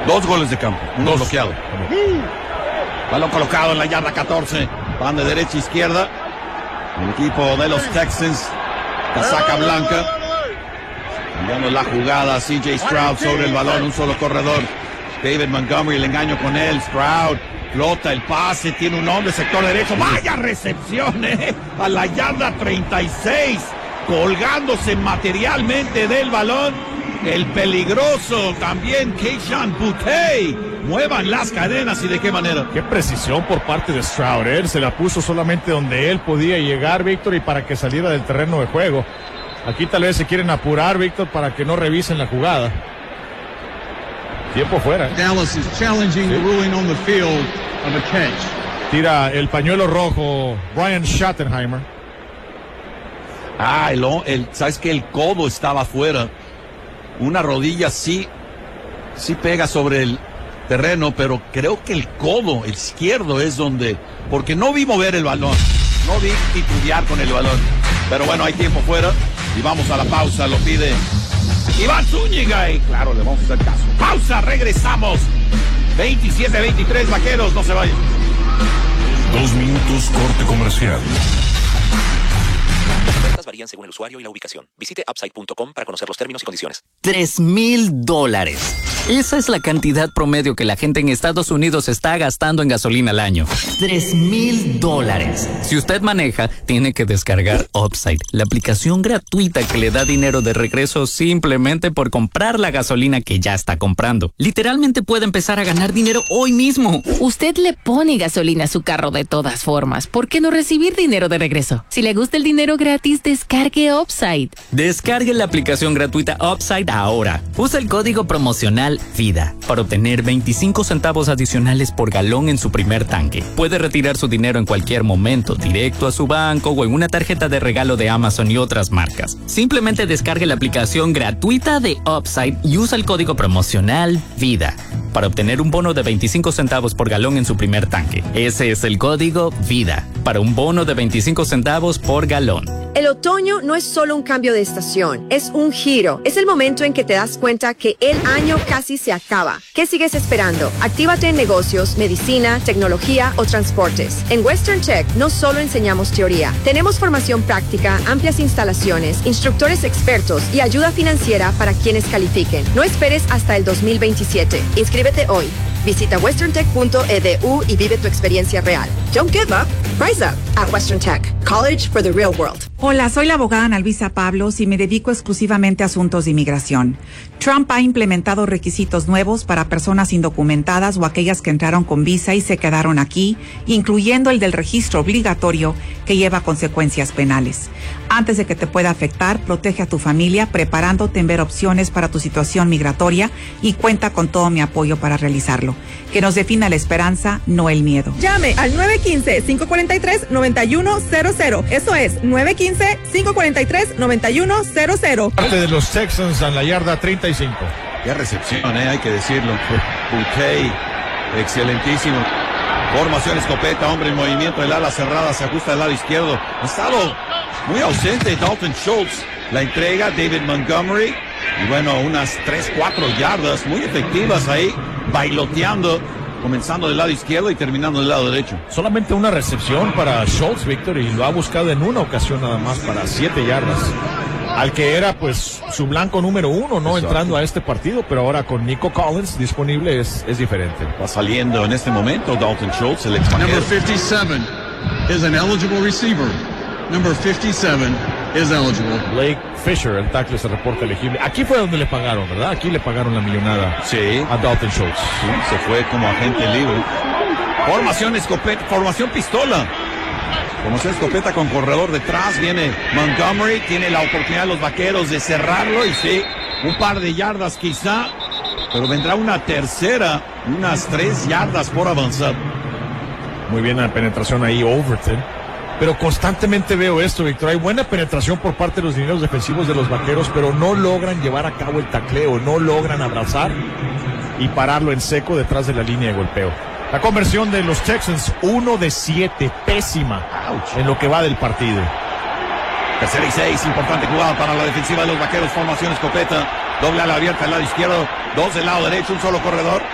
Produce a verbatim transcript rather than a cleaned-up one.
Dos goles de campo, uno Dos. bloqueado. Balón colocado en la yarda catorce. Van de derecha a izquierda. El equipo de los Texans. Casaca blanca. Cambiando la jugada. C J Stroud sobre el balón. Un solo corredor. David Montgomery, el engaño con él. Stroud. Flota el pase. Tiene un hombre. Sector derecho. Vaya recepción, eh. A la yarda treinta y seis. Colgándose materialmente del balón. El peligroso también Keishan Boutte. Muevan las cadenas y de qué manera. Qué precisión por parte de Stroud. Él se la puso solamente donde él podía llegar, Víctor, y para que saliera del terreno de juego. Aquí tal vez se quieren apurar, Víctor, para que no revisen la jugada. Tiempo fuera. Dallas is challenging the ruling on the field of a catch. Tira el pañuelo rojo Brian Schottenheimer. Ah, el, el, sabes que el codo estaba afuera. Una rodilla sí, sí pega sobre el terreno, pero creo que el codo, el izquierdo es donde, porque no vi mover el balón, no vi titubear con el balón. Pero bueno, hay tiempo fuera y vamos a la pausa, lo pide Iván Zúñiga y claro, le vamos a hacer caso. Pausa, regresamos. veintisiete veintitrés Vaqueros, no se vayan. Dos minutos corte comercial. Las ofertas varían según el usuario y la ubicación. Visite upside punto com para conocer los términos y condiciones. Tres mil dólares. Esa es la cantidad promedio que la gente en Estados Unidos está gastando en gasolina al año. Tres mil dólares. Si usted maneja, tiene que descargar Upside, la aplicación gratuita que le da dinero de regreso simplemente por comprar la gasolina que ya está comprando. Literalmente puede empezar a ganar dinero hoy mismo. Usted le pone gasolina a su carro de todas formas. ¿Por qué no recibir dinero de regreso? Si le gusta el dinero gratis, descargue Upside. Descargue la aplicación gratuita Upside ahora. Usa el código promocional VIDA para obtener veinticinco centavos adicionales por galón en su primer tanque. Puede retirar su dinero en cualquier momento, directo a su banco o en una tarjeta de regalo de Amazon y otras marcas. Simplemente descargue la aplicación gratuita de Upside y usa el código promocional VIDA para obtener un bono de veinticinco centavos por galón en su primer tanque. Ese es el código VIDA para un bono de veinticinco centavos por galón. El otoño no es solo un cambio de estación, es un giro. Es el momento en que te das cuenta que el año casi se acaba. ¿Qué sigues esperando? Actívate en negocios, medicina, tecnología o transportes. En Western Tech no solo enseñamos teoría. Tenemos formación práctica, amplias instalaciones, instructores expertos y ayuda financiera para quienes califiquen. No esperes hasta el dos mil veintisiete. Inscríbete hoy. Visita western tech punto e d u y vive tu experiencia real. Don't give up. Rise up at Western Tech. College for the real world. Hola, soy la abogada Ana Luisa Pablos y me dedico exclusivamente a asuntos de inmigración. Trump ha implementado requisitos nuevos para personas indocumentadas o aquellas que entraron con visa y se quedaron aquí, incluyendo el del registro obligatorio que lleva consecuencias penales. Antes de que te pueda afectar, protege a tu familia preparándote en ver opciones para tu situación migratoria y cuenta con todo mi apoyo para realizarlo. Que nos defina la esperanza, no el miedo. Llame al nueve uno cinco, cinco cuatro tres, nueve uno cero cero. Eso es nueve uno cinco, cinco cuatro tres, nueve uno cero cero. Parte de los Texans en la yarda treinta y cinco. Qué recepción, eh, hay que decirlo. Boutte, excelentísimo. Formación escopeta, hombre en movimiento, el ala cerrada, se ajusta al lado izquierdo. Ha estado muy ausente Dalton Schultz. La entrega David Montgomery. Y bueno, unas tres, cuatro yardas muy efectivas ahí, bailoteando, comenzando del lado izquierdo y terminando del lado derecho. Solamente una recepción para Schultz, Víctor, y lo ha buscado en una ocasión nada más para siete yardas. Al que era pues su blanco número uno, ¿no? Exacto. Entrando a este partido, pero ahora con Nico Collins disponible es, es diferente. Va saliendo en este momento Dalton Schultz, el extranjero. Number fifty-seven is an eligible receiver. Number fifty-seven is eligible. Blake Fisher, el tackle, se reporta elegible. Aquí fue donde le pagaron, ¿verdad? Aquí le pagaron la millonada sí. a Dalton Schultz. Sí, se fue como agente libre. Formación escopeta, formación pistola. Formación escopeta con corredor detrás. Viene Montgomery, tiene la oportunidad de los Vaqueros de cerrarlo y sí, un par de yardas quizá, pero vendrá una tercera, unas tres yardas por avanzar. Muy bien la penetración ahí, Overton. Pero constantemente veo esto, Víctor. Hay buena penetración por parte de los dineros defensivos de los Vaqueros, pero no logran llevar a cabo el tacleo, no logran abrazar y pararlo en seco detrás de la línea de golpeo. La conversión de los Texans, uno de siete, pésima Ouch. En lo que va del partido. Tercera y seis, importante jugada para la defensiva de los Vaqueros, formación escopeta, doble ala abierta al lado izquierdo, dos del lado derecho, un solo corredor.